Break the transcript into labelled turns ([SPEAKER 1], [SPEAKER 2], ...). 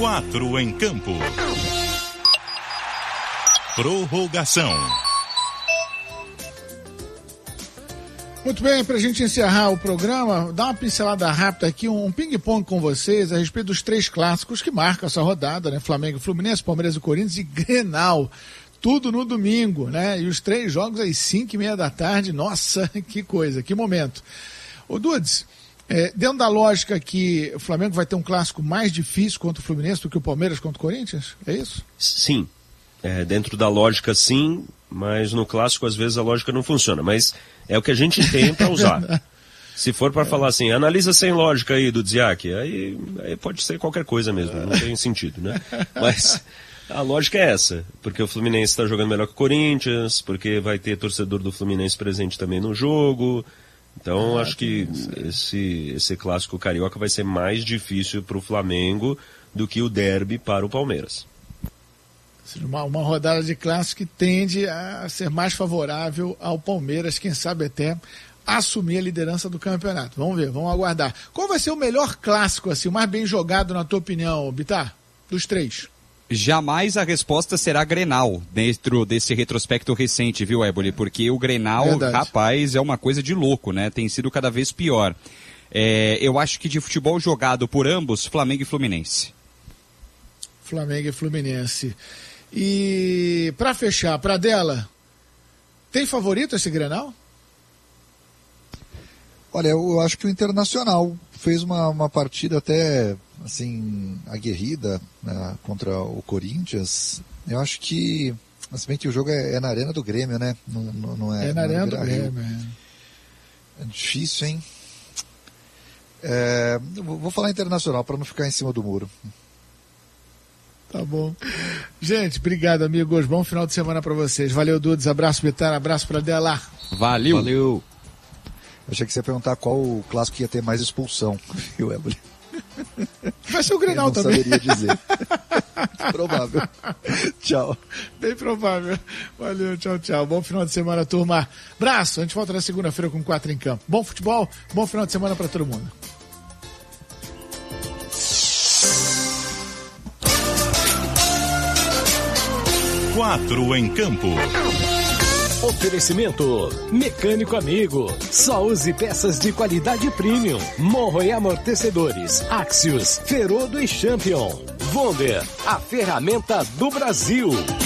[SPEAKER 1] 4 em campo. Prorrogação.
[SPEAKER 2] Muito bem, para a gente encerrar o programa, dar uma pincelada rápida aqui, um ping-pong com vocês a respeito dos 3 clássicos que marcam essa rodada, né? Flamengo e Fluminense, Palmeiras e Corinthians e Grenal. Tudo no domingo, né? E os 3 jogos às 5:30 da tarde. Nossa, que coisa, que momento. Ô Dudes, dentro da lógica que o Flamengo vai ter um clássico mais difícil contra o Fluminense do que o Palmeiras contra o Corinthians, é isso?
[SPEAKER 3] Sim, dentro da lógica sim, mas no clássico às vezes a lógica não funciona, mas é o que a gente tem para usar. Se for para falar assim, analisa sem lógica aí do Dziak, aí pode ser qualquer coisa mesmo, não tem sentido, né? Mas a lógica é essa, porque o Fluminense está jogando melhor que o Corinthians, porque vai ter torcedor do Fluminense presente também no jogo. Então acho que esse clássico carioca vai ser mais difícil para o Flamengo do que o derby para o Palmeiras.
[SPEAKER 2] Uma rodada de clássico que tende a ser mais favorável ao Palmeiras, quem sabe até assumir a liderança do campeonato. Vamos ver, vamos aguardar. Qual vai ser o melhor clássico, assim, o mais bem jogado na tua opinião, Bittar? Dos 3?
[SPEAKER 4] Jamais a resposta será Grenal, dentro desse retrospecto recente, viu, Éboli? Porque o Grenal, verdade, rapaz, é uma coisa de louco, né? Tem sido cada vez pior. Eu acho que de futebol jogado por ambos, Flamengo e Fluminense.
[SPEAKER 2] Flamengo e Fluminense. E para fechar, Pradella, tem favorito esse Grenal?
[SPEAKER 5] Olha, eu acho que o Internacional fez uma partida até, assim, aguerrida, né, contra o Corinthians. Eu acho que, se bem que o jogo é na Arena do Grêmio, né? Não é
[SPEAKER 2] na Arena do Grêmio.
[SPEAKER 5] É difícil, hein? Vou falar Internacional para não ficar em cima do muro.
[SPEAKER 2] Tá bom. Gente, obrigado, amigos. Bom final de semana para vocês. Valeu, Dudes. Abraço, Bittar. Abraço para Dela.
[SPEAKER 4] Valeu.
[SPEAKER 5] Eu achei que você ia perguntar qual o clássico ia ter mais expulsão. Viu, Éboli?
[SPEAKER 2] Vai ser o Grenal também.
[SPEAKER 5] Eu não saberia dizer. Provável. Tchau.
[SPEAKER 2] Bem provável. Valeu, tchau, tchau. Bom final de semana, turma. Abraço. A gente volta na segunda-feira com 4 em campo. Bom futebol, bom final de semana para todo mundo.
[SPEAKER 1] Quatro em campo.
[SPEAKER 6] Oferecimento Mecânico Amigo. Só use peças de qualidade premium. Morro e Amortecedores. Axios, Ferodo e Champion. Wonder, a ferramenta do Brasil.